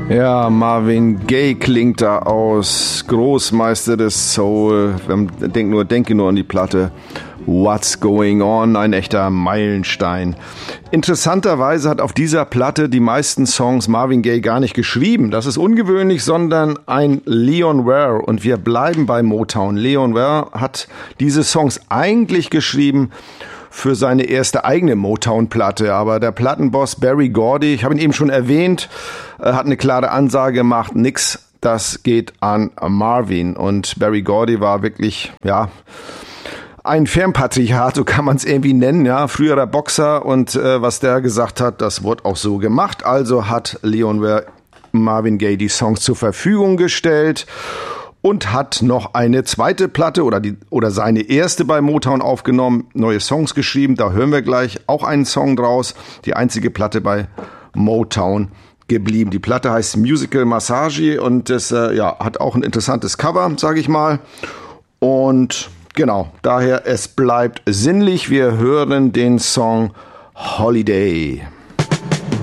Ja, Marvin Gaye klingt da aus, Großmeister des Soul. Denke nur an die Platte What's Going On, ein echter Meilenstein. Interessanterweise hat auf dieser Platte die meisten Songs Marvin Gaye gar nicht geschrieben. Das ist ungewöhnlich, sondern ein Leon Ware. Und wir bleiben bei Motown. Leon Ware hat diese Songs eigentlich geschrieben für seine erste eigene Motown-Platte. Aber der Plattenboss Berry Gordy, ich habe ihn eben schon erwähnt, hat eine klare Ansage gemacht, nix, das geht an Marvin. Und Berry Gordy war wirklich, ja, ein Fernpatriarchat, so kann man es irgendwie nennen, ja, früherer Boxer. Und was der gesagt hat, das wurde auch so gemacht. Also hat Leon Ware Marvin Gaye die Songs zur Verfügung gestellt und hat noch eine zweite Platte oder seine erste bei Motown aufgenommen, neue Songs geschrieben. Da hören wir gleich auch einen Song draus. Die einzige Platte bei Motown geblieben. Die Platte heißt Musical Massage und das hat auch ein interessantes Cover, sage ich mal. Und genau, daher es bleibt sinnlich. Wir hören den Song Holiday.